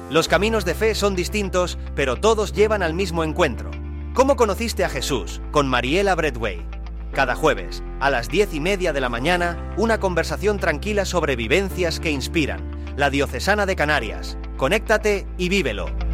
Los caminos de fe son distintos, pero todos llevan al mismo encuentro. ¿Cómo conociste a Jesús? Con Mariela Bradway. Cada jueves, a las 10:30 de la mañana, una conversación tranquila sobre vivencias que inspiran. La Diocesana de Canarias. Conéctate y vívelo.